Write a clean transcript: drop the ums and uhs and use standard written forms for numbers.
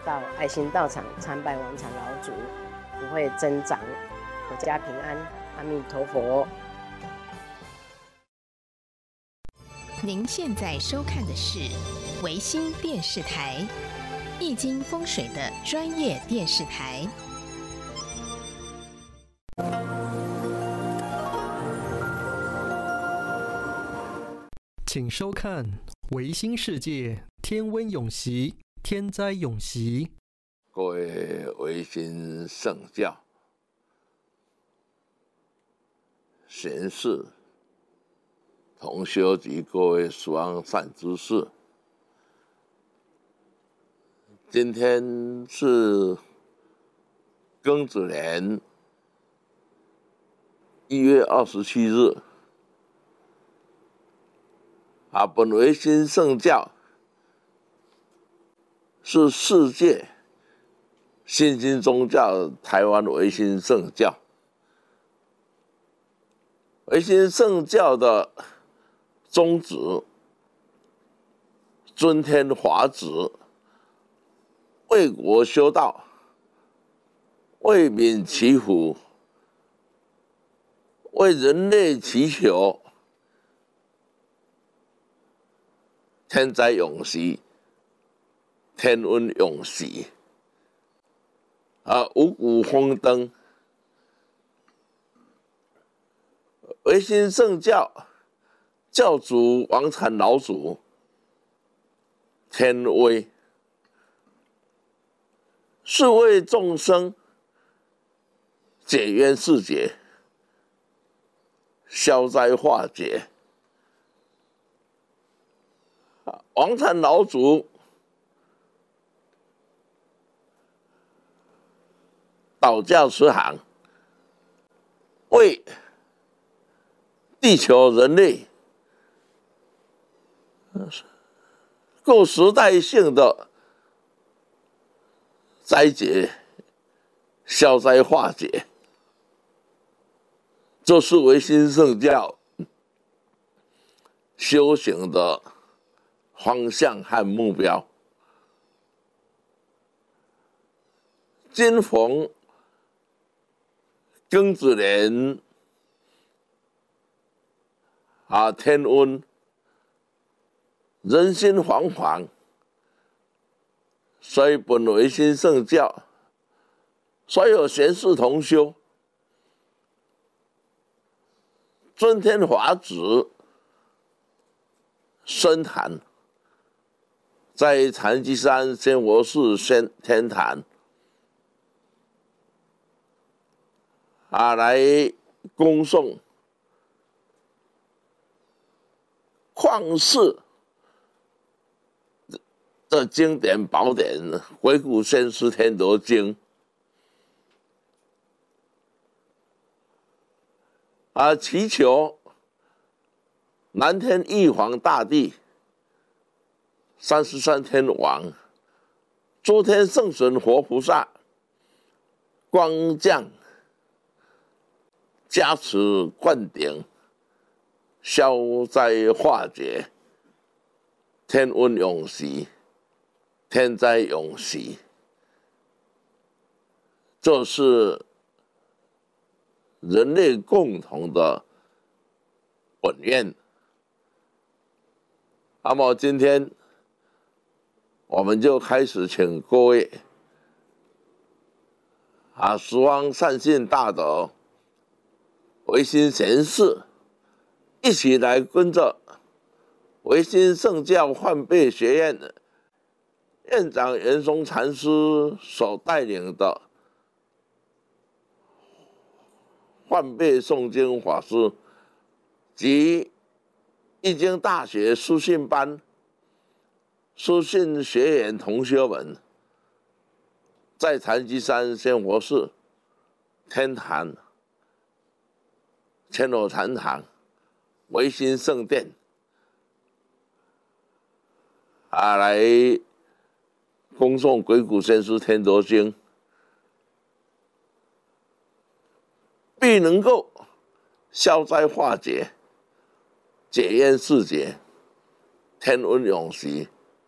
到爱心道场参拜王禅老祖，福慧增长，阖家平安。阿弥陀佛。 您现在收看的是维新电视台易经风水的专业电视台。 请收看维新世界天温永息，天灾永息。 各位维新圣教贤士、同修及各位十方善知识，今天是庚子年1月27日。本维新圣教是世界新兴宗教台湾维新圣教。维新圣教的宗旨，尊天华旨，为国修道，为民祈福，为人类祈求天灾永息，天温永息，五谷丰登。维新圣教教主王禅老祖天威，是为众生解冤释结，消灾化解。王禅老祖导教慈航，为地球人类各时代性的灾劫消灾化解，这是维新圣教修行的方向和目标。今逢庚子年天温，人心惶惶，所以本维新圣教所有贤士同修尊天华旨深坛，在禅机山仙佛寺天坛来恭送旷世的经典宝典《鬼谷先师天德经》祈求南天玉皇大帝、33天王、诸天圣神活菩萨光降加持灌顶，消灾化解，天温永息，天灾永息。这是人类共同的本愿。那么今天我们就开始请各位十方善信大德、维新贤士一起来跟着维新圣教换辈学院院长袁松禅师所带领的换辈诵经法师及易经大学书信班书信学员同学们，在禅机山仙佛寺天坛千罗禅堂维新圣殿来恭诵《鬼谷先师天德经》，必能够消灾化解，解冤释结，天温永息，